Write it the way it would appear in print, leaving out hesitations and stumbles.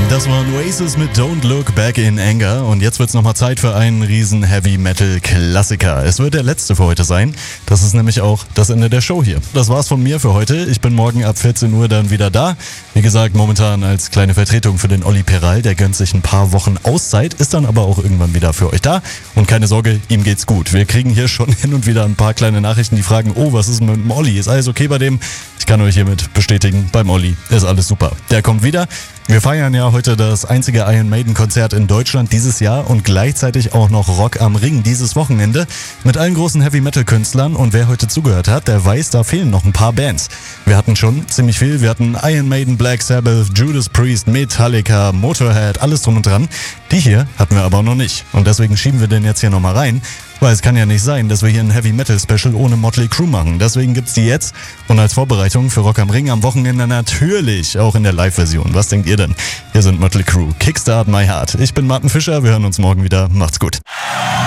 Das war Oasis mit Don't Look Back in Anger und jetzt wird's nochmal Zeit für einen riesen Heavy-Metal-Klassiker. Es wird der letzte für heute sein. Das ist nämlich auch das Ende der Show hier. Das war's von mir für heute. Ich bin morgen ab 14 Uhr dann wieder da. Wie gesagt, momentan als kleine Vertretung für den Olli Peral. Der gönnt sich ein paar Wochen Auszeit, ist dann aber auch irgendwann wieder für euch da. Und keine Sorge, ihm geht's gut. Wir kriegen hier schon hin und wieder ein paar kleine Nachrichten, die fragen, oh, was ist mit dem Olli? Ist alles okay bei dem? Ich kann euch hiermit bestätigen, beim Olli ist alles super. Der kommt wieder. Wir feiern ja heute das einzige Iron Maiden Konzert in Deutschland dieses Jahr und gleichzeitig auch noch Rock am Ring dieses Wochenende mit allen großen Heavy-Metal-Künstlern und wer heute zugehört hat, der weiß, da fehlen noch ein paar Bands. Wir hatten schon ziemlich viel, wir hatten Iron Maiden, Black Sabbath, Judas Priest, Metallica, Motorhead, alles drum und dran. Die hier hatten wir aber noch nicht und deswegen schieben wir den jetzt hier nochmal rein. Weil es kann ja nicht sein, dass wir hier ein Heavy-Metal-Special ohne Motley Crue machen. Deswegen gibt's die jetzt und als Vorbereitung für Rock am Ring am Wochenende natürlich auch in der Live-Version. Was denkt ihr denn? Hier sind Motley Crue, Kickstart My Heart. Ich bin Martin Fischer, wir hören uns morgen wieder. Macht's gut.